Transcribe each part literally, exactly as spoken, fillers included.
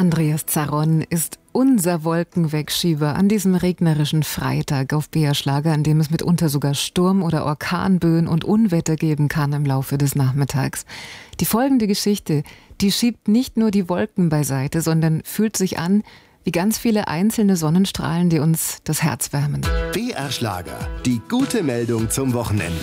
Andreas Zaron ist unser Wolkenwegschieber an diesem regnerischen Freitag auf B R Schlager, an dem es mitunter sogar Sturm- oder Orkanböen und Unwetter geben kann im Laufe des Nachmittags. Die folgende Geschichte, die schiebt nicht nur die Wolken beiseite, sondern fühlt sich an wie ganz viele einzelne Sonnenstrahlen, die uns das Herz wärmen. B R Schlager, die gute Meldung zum Wochenende.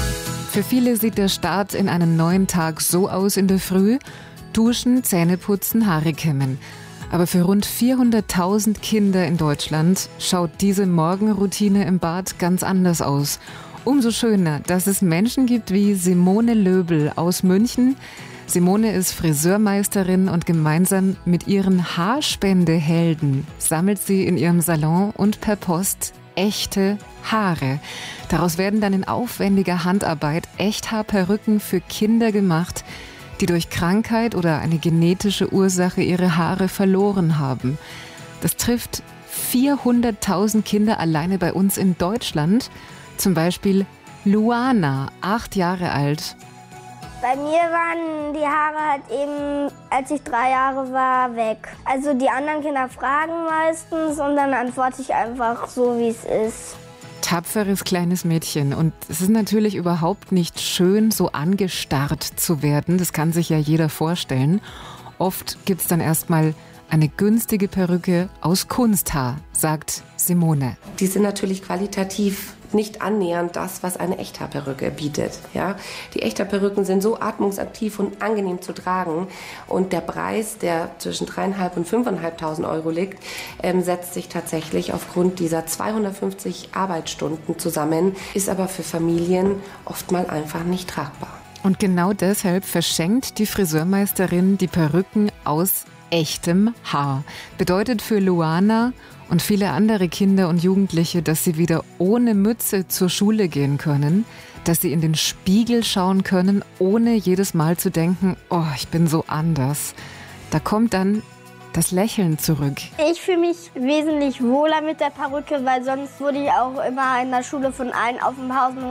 Für viele sieht der Start in einen neuen Tag so aus in der Früh: Duschen, Zähne putzen, Haare kämmen. Aber für rund vierhunderttausend Kinder in Deutschland schaut diese Morgenroutine im Bad ganz anders aus. Umso schöner, dass es Menschen gibt wie Simone Löbel aus München. Simone ist Friseurmeisterin und gemeinsam mit ihren Haarspendehelden sammelt sie in ihrem Salon und per Post echte Haare. Daraus werden dann in aufwendiger Handarbeit Echthaarperücken für Kinder gemacht, die durch Krankheit oder eine genetische Ursache ihre Haare verloren haben. Das trifft vierhunderttausend Kinder alleine bei uns in Deutschland. Zum Beispiel Luana, acht Jahre alt. Bei mir waren die Haare halt eben, als ich drei Jahre war, weg. Also die anderen Kinder fragen meistens und dann antworte ich einfach so, wie es ist. Tapferes kleines Mädchen. Und es ist natürlich überhaupt nicht schön, so angestarrt zu werden. Das kann sich ja jeder vorstellen. Oft gibt es dann erstmal eine günstige Perücke aus Kunsthaar, sagt Simone. Die sind natürlich qualitativ nicht annähernd das, was eine Echthaarperücke bietet. Ja? Die Echthaarperücken sind so atmungsaktiv und angenehm zu tragen. Und der Preis, der zwischen dreieinhalb und fünfeinhalbtausend Euro liegt, ähm, setzt sich tatsächlich aufgrund dieser zweihundertfünfzig Arbeitsstunden zusammen, ist aber für Familien oft mal einfach nicht tragbar. Und genau deshalb verschenkt die Friseurmeisterin die Perücken aus echtem Haar. Bedeutet für Luana und viele andere Kinder und Jugendliche, dass sie wieder ohne Mütze zur Schule gehen können, dass sie in den Spiegel schauen können, ohne jedes Mal zu denken, oh, ich bin so anders. Da kommt dann das Lächeln zurück. Ich fühle mich wesentlich wohler mit der Perücke, weil sonst wurde ich auch immer in der Schule von allen auf dem Pausenhof